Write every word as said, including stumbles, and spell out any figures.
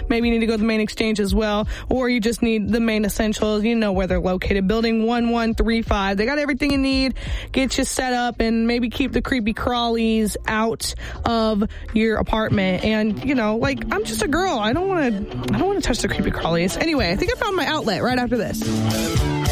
maybe you need to go to the main exchange as well, or you just need the main essentials. You know where they're located. Building one one three five. They got everything you need. Get you set up and maybe keep the creepy crawlies out of your apartment. And, you know, like, I'm just a girl. I don't want to, I don't want to touch the creepy crawlies. Anyway, I think I found my outlet right after this.